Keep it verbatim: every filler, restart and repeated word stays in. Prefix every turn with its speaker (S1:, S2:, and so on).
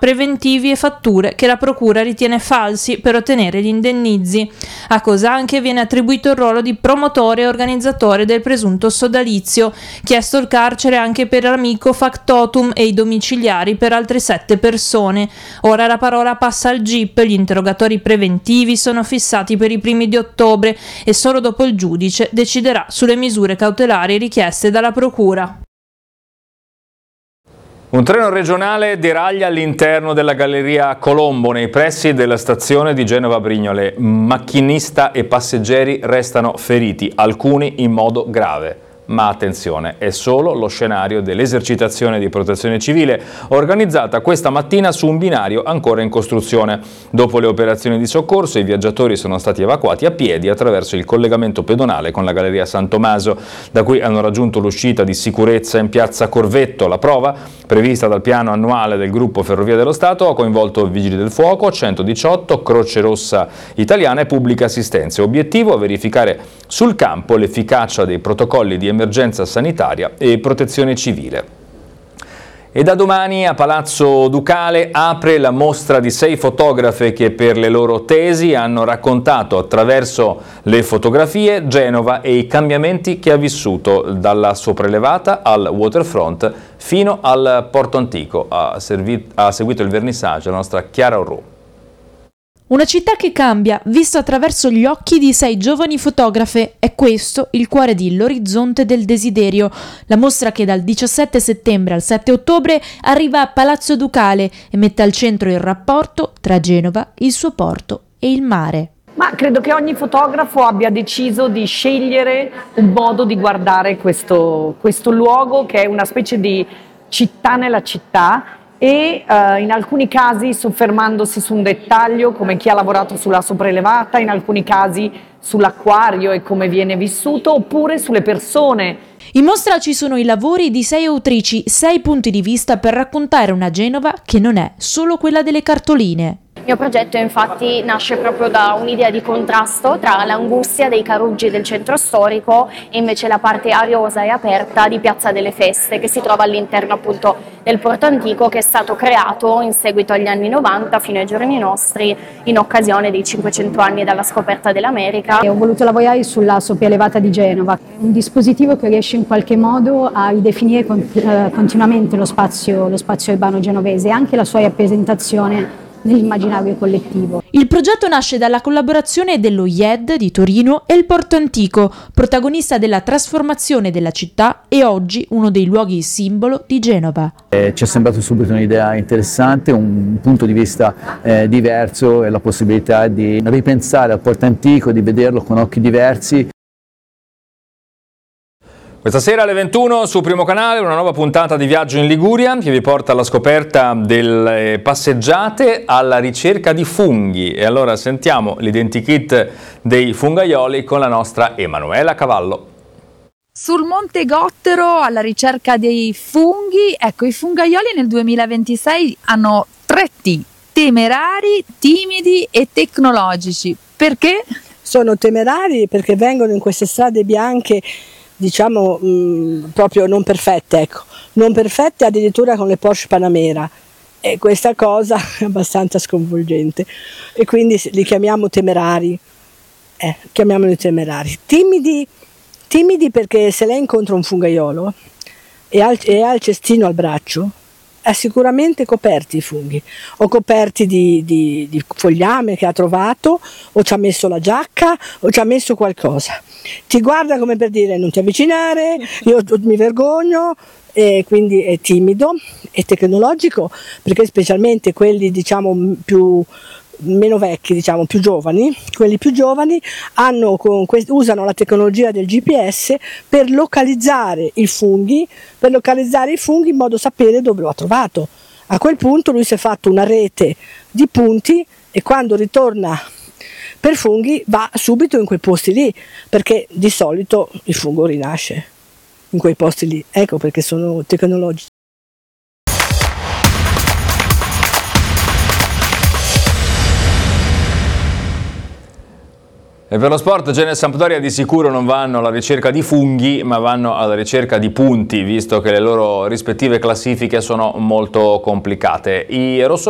S1: preventivi e fatture che la procura ritiene falsi per ottenere gli indennizi. A Cosanche viene attribuito il ruolo di promotore e organizzatore del presunto sodalizio, chiesto il carcere anche per l'amico factotum e i domiciliari per altre sette persone. Ora la parola passa al G I P, gli interrogatori preventivi sono fissati per i primi di ottobre e solo dopo il giudice deciderà sulle misure cautelari richieste dalla procura.
S2: Un treno regionale deraglia all'interno della galleria Colombo, nei pressi della stazione di Genova Brignole. Macchinista e passeggeri restano feriti, alcuni in modo grave. Ma attenzione, è solo lo scenario dell'esercitazione di protezione civile organizzata questa mattina su un binario ancora in costruzione. Dopo le operazioni di soccorso, i viaggiatori sono stati evacuati a piedi attraverso il collegamento pedonale con la galleria San Tommaso, da cui hanno raggiunto l'uscita di sicurezza in piazza Corvetto. La prova, prevista dal piano annuale del gruppo Ferrovie dello Stato, ha coinvolto Vigili del Fuoco, centodiciotto, Croce Rossa Italiana e Pubblica Assistenza. Obiettivo: verificare sul campo l'efficacia dei protocolli di emergenza sanitaria e protezione civile. E da domani a Palazzo Ducale apre la mostra di sei fotografe che per le loro tesi hanno raccontato attraverso le fotografie Genova e i cambiamenti che ha vissuto, dalla sopraelevata al waterfront fino al Porto Antico. Ha, ha seguito il vernissage la nostra Chiara Orru.
S3: Una città che cambia, vista attraverso gli occhi di sei giovani fotografe. È questo il cuore di L'Orizzonte del Desiderio, la mostra che dal diciassette settembre al sette ottobre arriva a Palazzo Ducale e mette al centro il rapporto tra Genova, il suo porto e il mare.
S4: Ma credo che ogni fotografo abbia deciso di scegliere un modo di guardare questo, questo luogo, che è una specie di città nella città, e uh, in alcuni casi soffermandosi su un dettaglio come chi ha lavorato sulla sopraelevata, in alcuni casi sull'acquario e come viene vissuto, oppure sulle persone.
S3: In mostra ci sono i lavori di sei autrici, sei punti di vista per raccontare una Genova che non è solo quella delle cartoline.
S5: Il mio progetto infatti nasce proprio da un'idea di contrasto tra l'angustia dei caruggi del centro storico e invece la parte ariosa e aperta di Piazza delle Feste, che si trova all'interno appunto del Porto Antico, che è stato creato in seguito agli anni novanta fino ai giorni nostri in occasione dei cinquecento anni dalla scoperta dell'America.
S6: E ho voluto lavorare sulla sopraelevata di Genova, un dispositivo che riesce in qualche modo a ridefinire continuamente lo spazio, lo spazio urbano genovese e anche la sua rappresentazione nell'immaginario collettivo.
S3: Il progetto nasce dalla collaborazione dello I E D di Torino e il Porto Antico, protagonista della trasformazione della città e oggi uno dei luoghi simbolo di Genova.
S7: Eh, ci è sembrato subito un'idea interessante, un punto di vista eh, diverso e la possibilità di ripensare al Porto Antico, di vederlo con occhi diversi.
S2: Questa sera alle ventuno su Primo Canale una nuova puntata di Viaggio in Liguria che vi porta alla scoperta delle passeggiate alla ricerca di funghi. E allora sentiamo l'identikit dei fungaioli con la nostra Emanuela Cavallo.
S8: Sul Monte Gottero alla ricerca dei funghi, ecco, i fungaioli nel duemilaventisei hanno tre T: temerari, timidi e tecnologici. Perché?
S9: Sono temerari perché vengono in queste strade bianche, diciamo mh, proprio non perfette, ecco, non perfette addirittura con le Porsche Panamera, e questa cosa è abbastanza sconvolgente e quindi li chiamiamo temerari, eh, chiamiamoli temerari. Timidi, timidi perché se lei incontra un fungaiolo e ha, e ha il cestino al braccio, è sicuramente coperti i funghi, o coperti di, di, di fogliame che ha trovato, o ci ha messo la giacca, o ci ha messo qualcosa. Ti guarda come per dire non ti avvicinare, io mi vergogno, e quindi è timido e tecnologico, perché specialmente quelli diciamo più meno vecchi, diciamo più giovani, quelli più giovani hanno con quest- usano la tecnologia del G P S per localizzare i funghi, per localizzare i funghi in modo da sapere dove lo ha trovato. A quel punto lui si è fatto una rete di punti e quando ritorna per funghi va subito in quei posti lì, perché di solito il fungo rinasce in quei posti lì, ecco perché sono tecnologici.
S2: E per lo sport Genere Sampdoria di sicuro non vanno alla ricerca di funghi, ma vanno alla ricerca di punti, visto che le loro rispettive classifiche sono molto complicate. I rosso